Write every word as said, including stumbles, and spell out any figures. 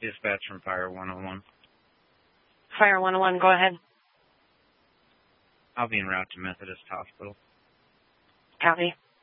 Dispatch from Fire one oh one. Fire one oh one, go ahead. I'll be en route to Methodist Hospital. Copy.